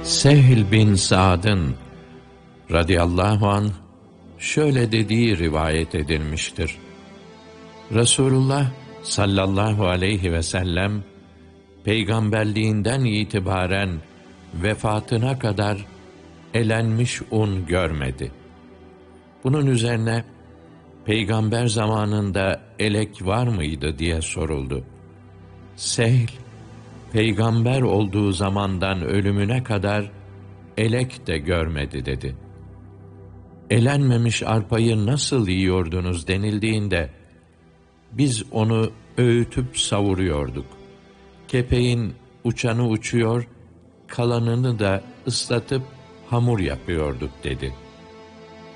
Sehl bin Sa'd'ın radıyallahu anh şöyle dediği rivayet edilmiştir. Resulullah sallallahu aleyhi ve sellem peygamberliğinden itibaren vefatına kadar elenmiş un görmedi. Bunun üzerine peygamber zamanında elek var mıydı diye soruldu. Sehl, peygamber olduğu zamandan ölümüne kadar elek de görmedi dedi. Elenmemiş arpayı nasıl yiyordunuz denildiğinde, biz onu öğütüp savuruyorduk. Kepeğin uçanı uçuyor, kalanını da ıslatıp hamur yapıyorduk dedi.